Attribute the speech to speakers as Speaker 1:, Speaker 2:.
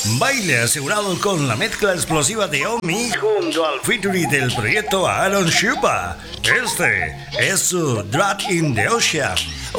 Speaker 1: Baile asegurado con la mezcla explosiva de Omi junto al featuring del proyecto Aaron Shupa. Este es su Drag in the Ocean.